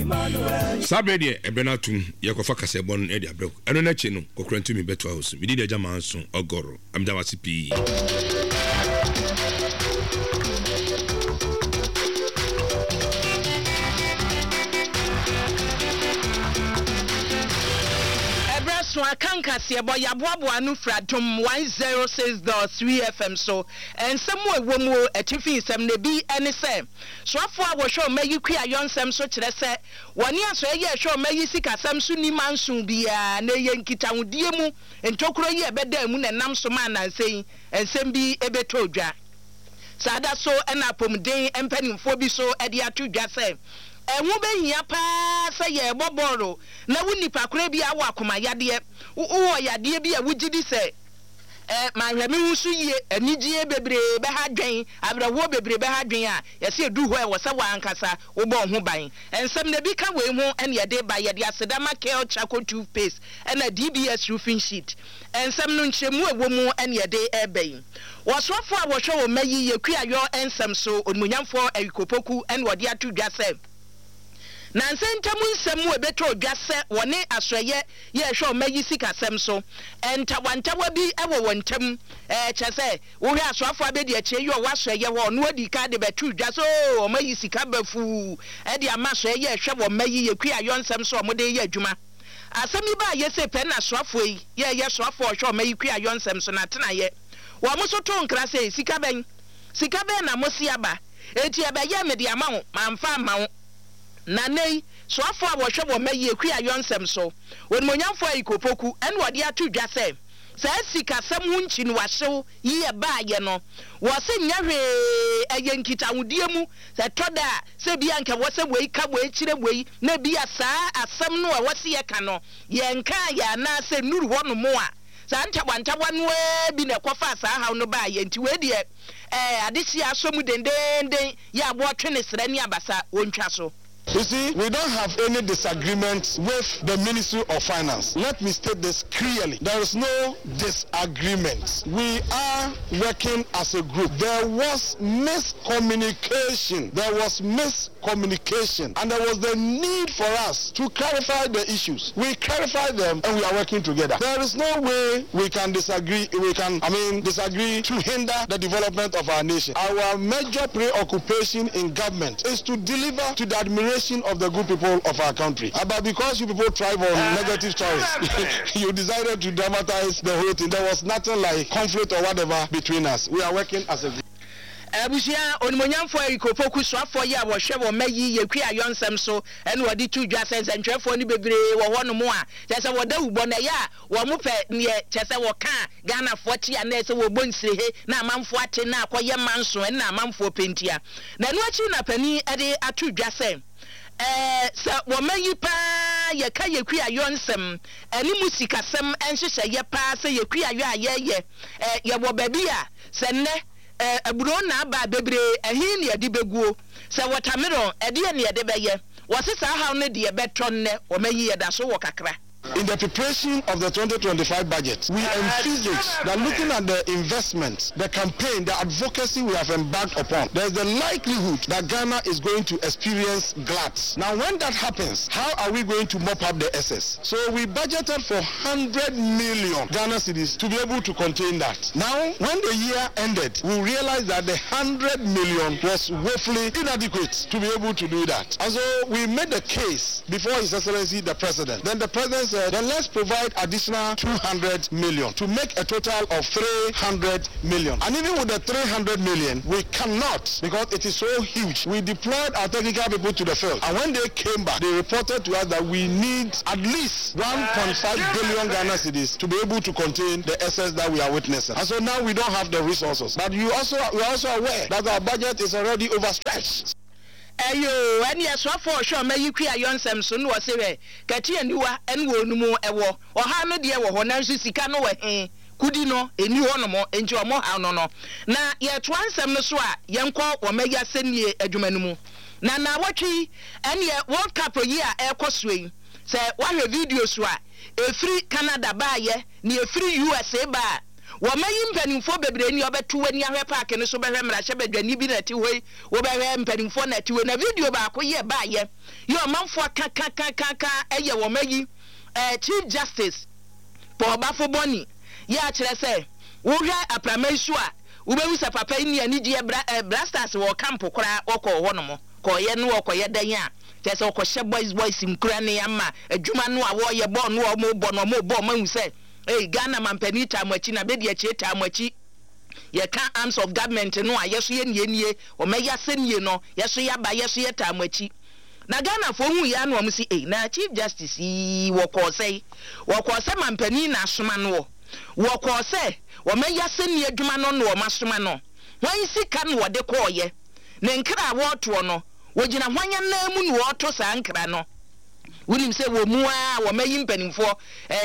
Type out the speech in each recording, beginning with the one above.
Sabre Ebenatum, Yakofa Casebon, Eddie Abro, and an Echino, Cocrantum Beto House, Medina Jamanson, Ogoro, I'm Dawasipi. So I can't see about Yabuabu Anufratum 106.3 FM so and somewhere womo a tiffin some ne be any same. So I was sure may you create young Sam so to say 1 year so yeah sure may you seek a Samsung Mansun be a Yankee town diemu and Tokro ye bedem and Namsoman and saying and same be a betoja. Sada so and upon day and penny for be so at the atu just say. Wo be hia pa say ye boboro na wuni pakura bi awa akoma yade wo yade bi a wugidi say ma hwemi wusu ye anigye bebre be ha dwen abrawo bebre be ha dwen a ye se du ho e wo se wa ankasa wo bo ho ban ensem na bi ka we ho ene ye de ba ye de asedama kel charcoal toothpaste ena DBS roofing sheet ensem no nchemu ewo mu ene ye de eben wasofo a wo hwe wo mayi ye kuayo ensem so onmunyamfo ayikopoku ene wo de atu dwa se na nsentamu nsemu ebeto dwase wone asoye ye hwe mayi sika sem so entawantawa bi ewo wontam chese wo hwe asoafo abedi ache yo wasoye ho no adi ka de beto dwase o mayi sika bafu e de amasoye ye hwe wo mayi ye kua yo nsem so mo de ye adwuma asemi ba ye se pen asoafo yi ye soafo hwe mayi kua yo nsem so na tena ye wo mo so to nkra se sika ben na mo siaba eti ebe ye me de ama wo mamfa ma wo na nei so afọ a wohwe wo mayi ekua yonsem so wonmonyamfo ayikopoku en wode atu dwase sa sika sam hunchi no wahyew yi baaye no wo se nyahwe ayenkita wudie mu se toda se bia nka wo se wei ka wo ekire wei na bia saa asam no a wo se ye ka no ye nka ya na se nuru wono mo a sa ntawantawa no bi na kofa saa haw no baaye nti we de adesi asomu dendenden ya bo twene sra ni abasa wontwa so. You see, we don't have any disagreement with the Ministry of Finance. Let me state this clearly. There is no disagreement. We are working as a group. There was miscommunication. And there was the need for us to clarify the issues. We clarified them and we are working together. There is no way we can disagree. Disagree to hinder the development of our nation. Our major preoccupation in government is to deliver to the admiration of the good people of our country. But because you people thrive on negative stories, you decided to dramatize the whole thing. There was nothing like conflict or whatever between us. We are working as a group. Abusia onmonyamfo ayikopoku soafo ya wo hwe wo mayi ye kua yonsem so ene wodi tu dwase ntwefo ni bebre wo hono mo a chese wo da ubo na ya wo mo pe ne chese wo ka Ghana fo tia na ese wo bonsire he na amamfo ate na akoye manso na amamfo pentia na no achi na pani ade atu dwase sa wo mayi pa ye ka ye kua yonsem ene musikasem enhyehyɛ ye pa se ye kua yo ayeye ye wo baby a se ne aburo na ba bebre ehin ne yade beguo se watermelon ede ne yade beye wose sa haw ne de beton ne o mayi yeda so wo kakra. In the preparation of the 2025 budget, we envisage that looking at the investments, the campaign, the advocacy we have embarked upon, there is the likelihood that Ghana is going to experience gluts. Now, when that happens, how are we going to mop up the excess? So we budgeted for 100 million Ghana cedis to be able to contain that. Now, when the year ended, we realized that the 100 million was woefully inadequate to be able to do that. And so we made the case before His Excellency the President. Then the President said, then let's provide additional 200 million to make a total of 300 million. And even with the 300 million, we cannot, because it is so huge. We deployed our technical people to the field. And when they came back, they reported to us that we need at least 1.5 billion Ghana cedis to be able to contain the excess that we are witnessing. And so now we don't have the resources. But we are also aware that our budget is already overstretched. Ayo ani aswafo hwe mayi kua yonsem so no wose we kati aniwa en wo numu ewo oha no de wo ho na nso sika no we kudi no eni ho no mo enti omo ha no no na ye to ansem no so a ye nko wo mayi asenie adwuma no mu na watwi ene World Cup yi a ekosoi se wa hwe video so a efiri Canada ba ye na efiri USA ba wo mayi mpanimfo bebre ni obetu wani ahwe park ne so behwe mrahye badwani bi na ti hoi wo behwe mpanimfo na ti hoi na video ba ko ye ba ye yo manfo kaka eye wo mayi Chief Justice Paul Bafoboni ya kire se wo hwe apramaisu a wo bewu se papa ni ani die blasters wo camp kora okọ ho no mo ko ye no okoye dan a tese okọhye boys mkura ne yama adwuma no a wo ye bo no o mo bo no mo bo mahu se Ghana mampani tamwachi na bedi eche tamwachi ye kan arms of government no a yeso ye nie o meya senie no yeso ya ba yeso ye tamwachi na Ghana fo hu ya no omsi na Chief Justice wo ko se mampani na asoma no wo ko se o meya senie adwuma no no o masoma no wan sika no de ko ye ne nkra wo to no wo gina hwanya na mu no wo to sa nkra no wunim se wo mu a wo mayi mpanimfo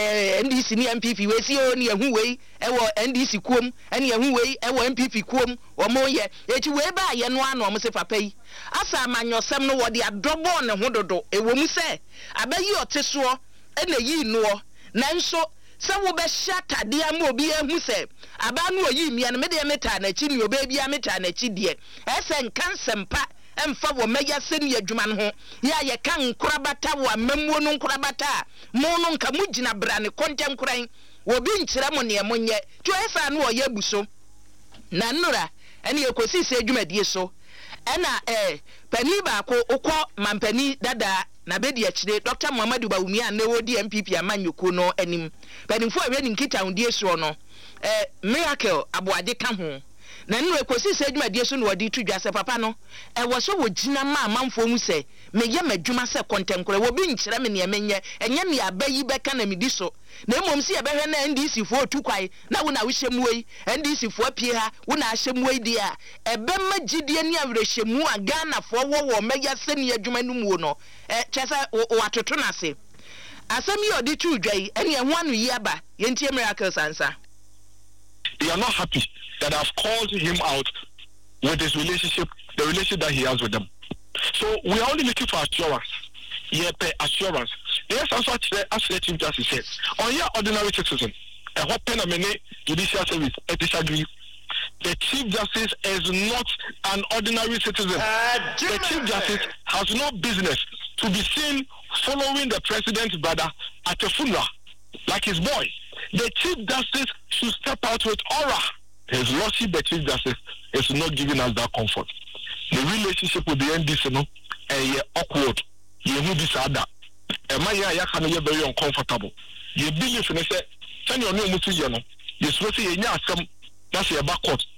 NDC ni MPP we si o ni ehu wei ewo NDC kuom ene ehu wei ewo MPP kuom wo mo ye echi we ba ye no ano mo se papa yi asa amanyosem no wo de adobo ne hododo ewo mu se abayi oteso ene yi no nanso se wo be shatade am obi ehu se aba no oyi mia no me de meta na chi ni obebi ameta na chi de ese nkansempa emfa wo meya seni adwuma no ho ya ye kan nkorabata wo amamuo no nkorabata mo no nka mugina bra ne kontem koran wo bi nkyere mo ne monye to esa no ye buso na nnura ene ekosi se adwumadie so ena pani ba ko ukọ mampani dada na bedi akire Dr. Muhammadu Bawumia na wodi MPP amanyoko no anim panimfo awe ni nkita hundie so no miracle aboade ka ho na nnu ekosi se adwumadie so no wodi tudwa se papa no wo so wogina ma amanfo mu se meye madwuma se kontenkore wo bi nkyere me ne menye enye ne abayi beka na medi so na emom si ebehwe na NDC fo otukwai na wo na wo hyemu yi NDC fo apie ha wo na ahyemu yi dia ebe magidie ni awrehyemu a Ghana fo wo meya se ne adwuma no mu no chese watoto na se asem yi odi tudwa yi ene ehwo anu yi aba yentie Miracle Sansa. They are not happy that I've called him out with his relationship, the relationship that he has with them. So we are only looking for assurance. Yeah, assurance. Yes, also as the Chief Justice said, on your ordinary citizen, a what pen judicial service, a disagree. The Chief Justice is not an ordinary citizen. The Chief Justice has no business to be seen following the president's brother at a funeral, like his boy. The Chief Justice should step out with aura. His Lordship, the Chief Justice, is not giving us that comfort. The relationship with the NDC, no, awkward. You know this other. You're very uncomfortable. You believe in it. Send your name to you. You're supposed to say, that's your back court.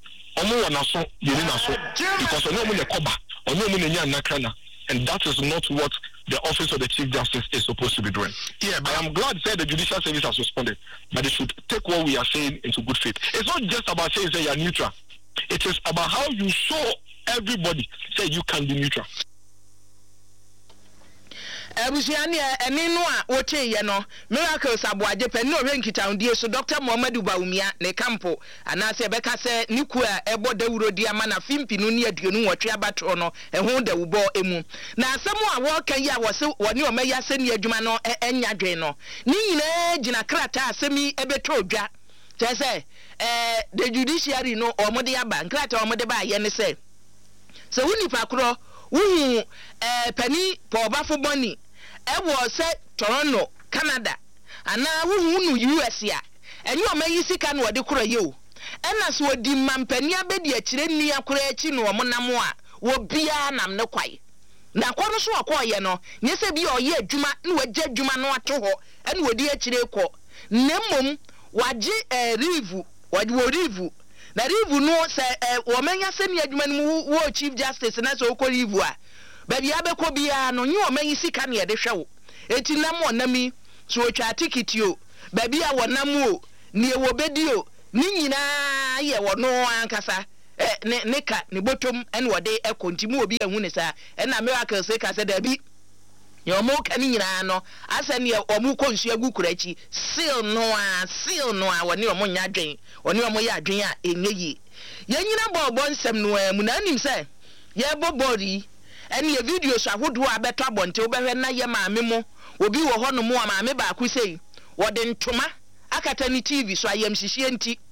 Because I know when you cover, I know when you're not. And that is not what the office of the Chief Justice is supposed to be doing. Yeah, but I am glad that the judicial service has responded, but they should take what we are saying into good faith. It's not just about saying you are neutral. It is about how you show everybody say you can be neutral. Ebusiani eni no a woche ye no Miracle Saboaje peni o renkita hundie so Dr. Muhammadu Bawumia ne kampo anase beka se niku a ebo dawuro di ama na fimpi no ne aduonu wotwe abato no eho da wubo emu na asemu a wo kan ya wo se woni o meya se ne adwuma no enya dwen no ni nyina gina krata asemi ebeto odwa tese the judiciary no omode aba krata omode ba ye ne se so woni pakro wu pani Paul Bafoboni ewo se Toronto Canada ana wu nu US ya enye o mayi sika no de kura ye o ena so odi mampani abedi akire ni akura achi no mo nam a wo bia nam ne kwai na kwa no so akoye no nye se bia oye adwuma na wagye adwuma no ato ho ena wodi akire ko nemmom wagye rivu na rivu no se wo manya se ni adwuma no wo Chief Justice na so ko rivu a baby abeko bia no nyi o mayi sika na ye de hwe wo eti nam onami so otwa ticket o baby a wonam o ne wo bedi o ni nyina ye wo no ankasa ne ka ne botom ene wode ekontimu obi ehu ne sa ena Miracle say ka se da bi ye o mo ka ni nyina no asa ne o mu konsu agu kurachi seal no a woni o mo nya dwen woni o mo ya dwen a enyeyi ye nyina bobo nsem no mu na anim se ye bobori ene ye video so ahodo abeto abonte obehwe na ye maame mo obi wo hono mo maame ba ku sei wode ntoma akata ni TV so ayam hihie nti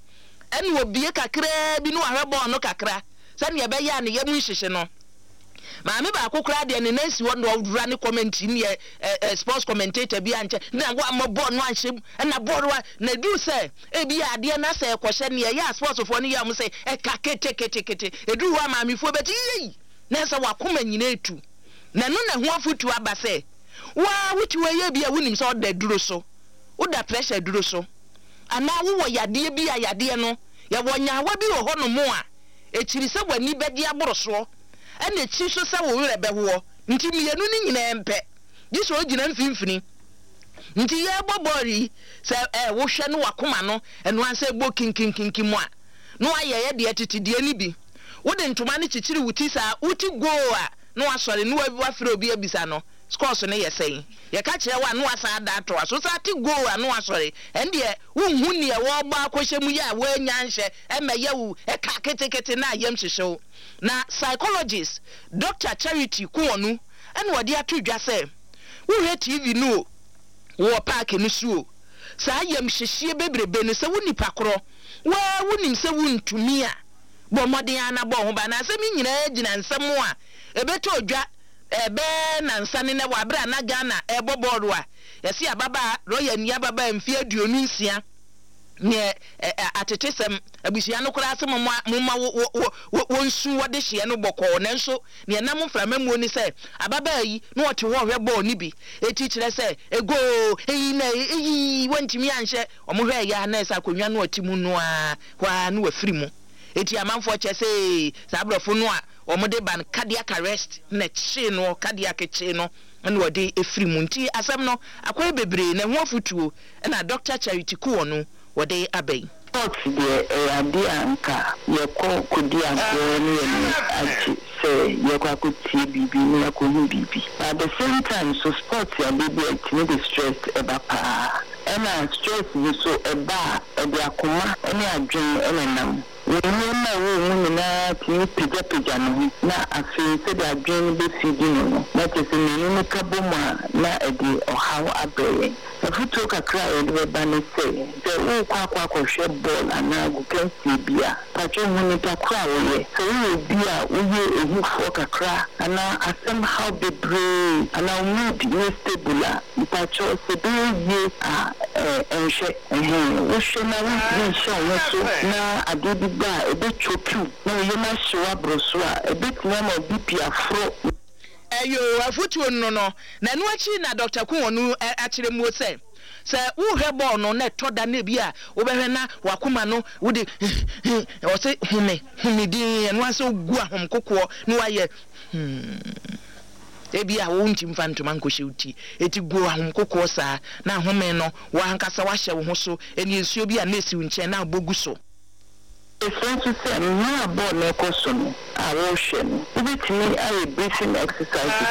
ene obie kakra bi no ahwebɔ no kakra sɛ ne yɛbɛyɛ ne yɛmu hyehyɛ no maame ba akokra de ne nansi wɔ no wura ne comment ni sports commentator bi anche na go amabɔ no anhyem na bɔrwa na du sɛ ebi ade na sɛ ɛkɔhyɛ ne yɛ sports fo ne yɛ am sɛ ɛka kete edu wa maame fo beti yi na sɛ wakoma nyina etu na no na ho afutu aba sɛ wa wuti wa yɛ bi a wonim sɛ ɔda duro so woda pressure duro so ana wo yade bi a yade no yɛ wɔnyawa bi wɔ hɔ no mo a ekyiri sɛ wani bɛdi aboro so ene chi so sa wo werɛ bɛho nti mienu ni nyina empɛ di so ogina mfimfini nti ye bobori sɛ wo hwɛ no wakoma no eno anse bo kinkinkinki mu a no ayɛ de tetedie ni bi wo de ntoma ne chichiri wuti sa wuti go a no asɔre no wa fere obi abisa no scores no yɛ sɛn yɛ ka kyerɛ wa no asa da to so sa ti go a no asɔre ɛnde wo hu ne wo ba akɔhyɛ mu ya wo anya nhye ɛmɛyɛ wo ɛka ketekete na ayam hyehyew na psychologist Dr. Charity Kuonu ene wode ato dwa sɛ wo hwɛ TV no wo park no suo saa ayam hyehye bebrebe no sɛ wo nipa koro wa wonim sɛ wo ntumi a bɔ mmɔden ana bɔ ho ba na sɛ mi nyina gyina nsɛm a ebeto dwa ebe na nsane na wa bra na Ghana ebo board a yesi ababa royal ni ababa mfi aduonu nsia ne atetesem abusia no kura asem mumma wonsu wode hye no bɔkɔ na nso ne nam mframamuo ni sɛ ababa yi no wɔte hɔ hwɛ bɔɔ ni bi eti kyerɛ sɛ ego eyi na eyi wantimi anhyɛ ɔmo hwɛ ya na ɛsɛ akonwa no ɔtimu no a kwa no wafiri mu eti amanfo kyɛ sɛ sabrɔfo no a omode ban cardiac arrest na chi no cardiac chi no na wode efiri mu nti asem no akoy bebre na ho afutuo na Dr. Charity Kuonu wode abai sports de ade anka ye kodi agbo ni eni achi say ye kwakuti bibi ni akohu bibi at the same time so sports ya bibi etini the stress eba pa ena stress ni so eba ede akoma eni adwen ena nam we na wo mu na ti pija no na afi se de adwen be fidi no na te se ni kaboma na ede ohaw abere afuto kakra ede ba ne se de wo kwa hwe ball ana go kensi bia patro hu ni takra wo ye so wo bia wo ye ehu fo kakra ana asem how be brave ana mood ni stable patro se be ye enhwe wo hwe na wo show wo so na adodi ba ebe choku na wo ye na hwa broso a ebe tia na BP afro eyo afutu no na no achi na Dr. Kuonu akire mu se wo hwɛ ball no na toda na bia wo bɛhwɛ na wakoma no wo de o se humidi eno ase ogu ahom kokɔ no wayɛ ebia wo ntim fantoma nkɔhye uti eti go ahom kokɔ saa na ahome no wa hankasa wahyɛ wo ho so eni nsuo bi a na esi nkyɛn na abogu so Efensu se na ball na koso no a wo hwe no ubetimi aye breathing exercises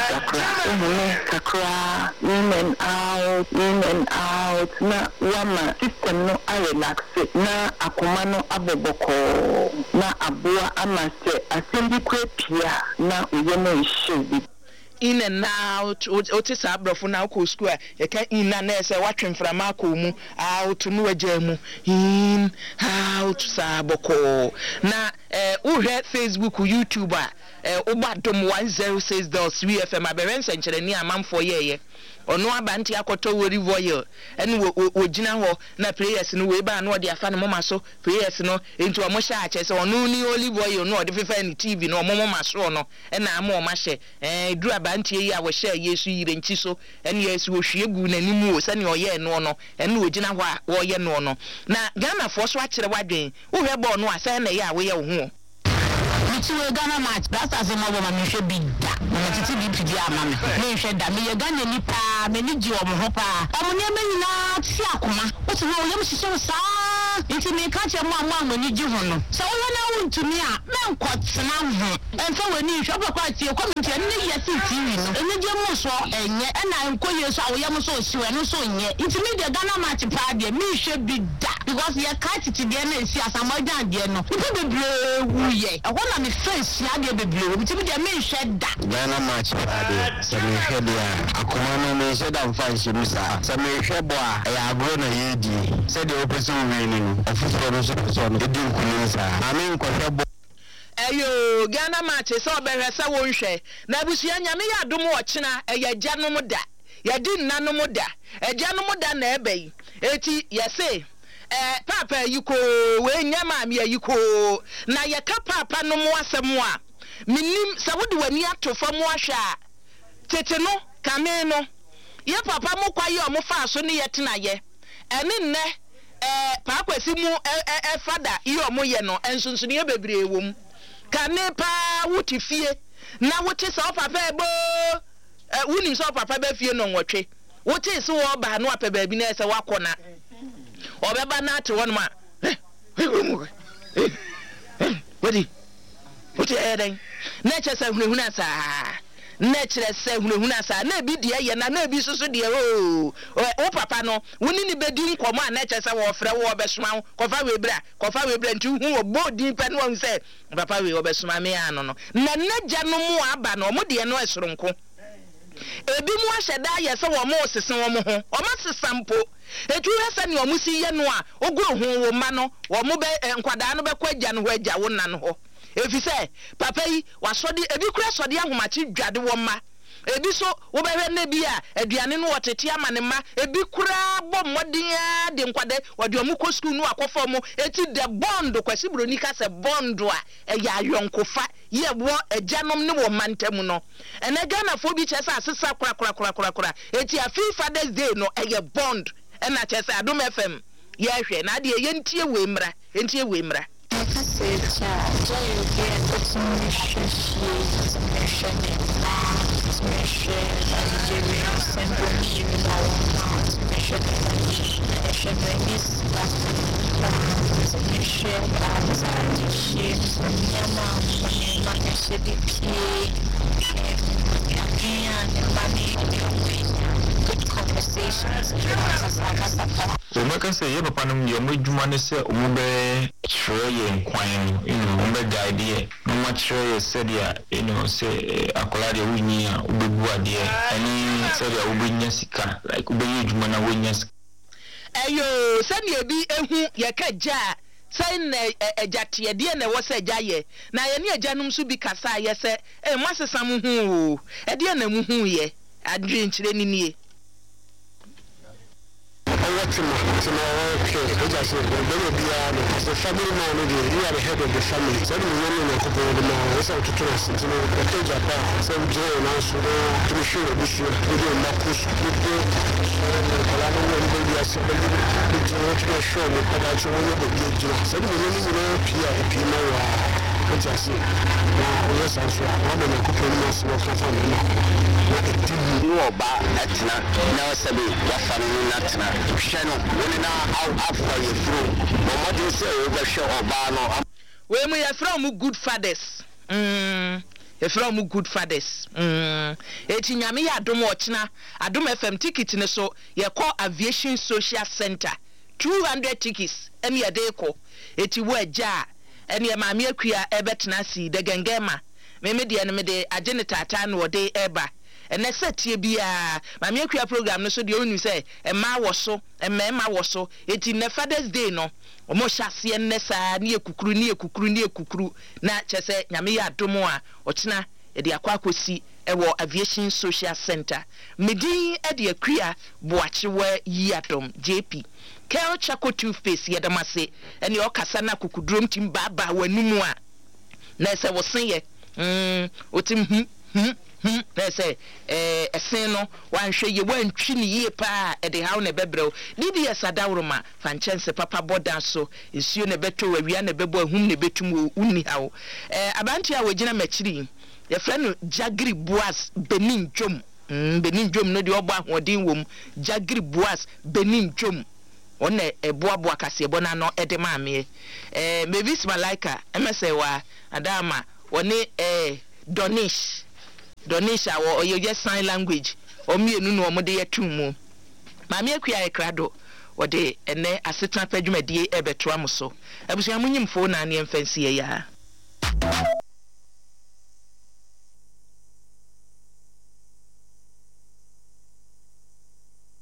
kakra in and out na wama system no a relax na akoma no aboboko na aboa amase asembi kwapia na uyemo ihye in and out otis abrofo na ko school e ka in na na se watwe mframa akɔ mu out no wagya mu in out saboko na uhwe Facebook YouTube a ubadom 106.3 FM aberense nkyere ni amanfo yeye ono abanti akoto wori voyel ene wogina ho na prayers no we ba na ode afa no mama so prayers no enti omo hya ache se ono ni olive oil no ode fefa ni TV no omo mama so no ena ama o ma hye duru abanti yi a wo hye Yesu yire nchi so ene Yesu wo hwie gu nanimu o se ne oye no no ene wogina ho a wo ye no no na Ghana fo so akere wadwen wo hwe bo no a se na ye a wo ye wo ho Michiwe Ghana match that's as ma wo ma me hwe bi da na titi bi pidi ama me hwe da me ye Ghana ni pa me ni ji o mo ho pa omo ne me nyina ti akoma o ti na o yam hihye saa nti me ka che mo ama ni ji ho no so wo na wontumi a me nkotena ho enfa wani hwe papa tie komiti ne ye si TV no ene je mo so enye na nkoye so a wo yam so o siwe no so nye nti me de Ghana match pa de me hwe bi da because ye ka titi de na esi asamojan de no ibi bebre wu ye e ho na me face ya de bebre obi ti de me hwe da Ghana match ade se me hwe de akoma no me hwe da mfa hwe mu sa se me hwe bo a ya agro na ye di se de opese wi ni no ofufo no so no edi nkunu sa ame nkwohwe bo Eyo Ghana match so obehwe se wo nhwe na abusua nyame ya dom wo kina eya gyanom da ya di nanom da egyanom da na ebai eti yese papa yiko we nyama me yiko na ye ka papa no mo asem a minim se wode wani atofo mo ahwa tete no kame no ye papa mo kwaye o mo fa so ne yetena ye ene nne papa si mu fada ye o mo ye no ensunsun ye bebre wom kane pa wuti fie na wuti so papa ebo wunim so papa ba fie no nwotwe wuti so wo ba no apɛ baabi na se wakona obeba na ate won ma wadi wuti eden na kyese hunahuna sa na kyerese hunahuna sa na bi de ye na bi susu de o papa no woni ni bedi nkomo a na kyese wo frɛ wo obesoma kofa webra nti hu wo bodi pe no se papa we obesoma me ano no na nagya no mu aba no mo de no esoronko ebi mu ahyeda ye se wo mo sesen wo mo ho o ma sesampo etu hesa ne o mu si ye no a oguro ho wo ma no wo mo be nkwada no be kwa agya no ho agya wo na no ho efise papa yi wasodi ebi kura sodi ahomachi dwade wo ma ebi so wo behwe na bi a aduane no wotete ama ne ma ebi kura bɔ mmɔden de nkwade wode omu ko school no akɔfɔ mu eti de bond kwasi broni ka se bond a ɛyɛ ayɔnkofa ye wo agyanom ne wo mantam no ene Ghana fo bi kyesa asesa kura eti afi Father's Day no ɛyɛ bond ɛna kyesa Adom FM ye hwɛ na de ye ntie we mra good conversations. Say you papa no ye modwuma ne se omo be kyerɛ ye nkwan omo be guide no ma kyerɛ ye se dia say akola de wunyi a obebu ade ani se dia obenya sika like obeyi dwuma na wonya sika ayo se ne bi ehu ye ka gya sai na ejate de na wo se gya ye na ye ne agyanum so bi kasa ye se masesam hu o de na mu hu ye adwe nkyerɛ ni nie As a family man, you are the head of the family. So, you know, the man, so to trust, the Japan, so Joe, and also to be sure this year, we do Marcus, we do the show, but I show you the good. So, you know, Pierre, just yes, I'm sure. I'm going to cook you about Etna, now Sabi, your family, Natna, Shannon, winning out for you through. But what do you say over show or Bano? When we are from good fathers, from good fathers, Etinyami Adom Watchna, Adom FM ticket in so, you call Aviation Social Center, 200 tickets, and your deco, eti were jar. And your mammy queer ebetna see the gangema. Meme the enemy de agenita tan or day eba. And I said to be a mammy queer program, no so the only say, and ma was so, and mamma was so, it in the Father's Day no. O mo shasi and nessa near kukru, na chese, Yamia Domoa, or China, at the Aquacosi, a aviation social center. Medi edia queer, boachiwe yatom, JP. Kel Chaco toothpaste yadamase and your kasana kukudrum tim baba wenumwa. Nessa was saying, utim say, a seno, one show you weren't chinny ye pa at the house bebro. Libya Sadauroma, Fanchance Papa Bodanso, is soon a better Riana Bebo whom the betumu unihow. Abantia Wajina Machiri, your friend Jagri Boas Benin Jum, Benin Jum, no the oba or dinwom, Jagri Boas Benin Jum. One a boa kase bona no edema me maybe Malaika emese wa adama one Donish or you just sign language or me no mo de yatum ma me akua e krado wɔde ene asetena pa dwumadie ebetoa mo so abusua munyimfo na ne mfansie ya